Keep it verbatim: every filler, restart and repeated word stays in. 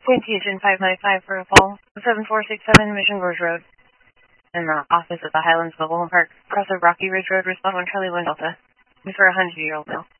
Plantation five nine five for a call. seven four six seven Mission Gorge Road. In the office of the Highlands Mobile Home Park, across of Rocky Ridge Road, respond one Charlie one Delta. For a hundred-year-old male.